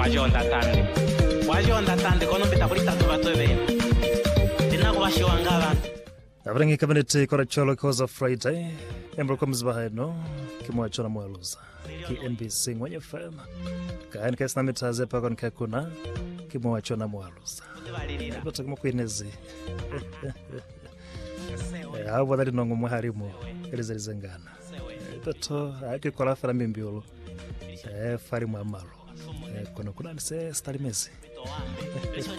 wajonda tande kono bita kulita tubatwebe dinako bashiwanga abantu Abrangi community koracholo koza Friday embro comes behind no kimwacho na mwaluza ki NBC mwenye FM kaani kesa namitaze pa kon kakuna kimwacho na mwaluza bata kama kuinezi abo dali nongo muharimo elizalizangana tato akikola fara mimbiolo fari mwamalo kono kuna nise stalimezi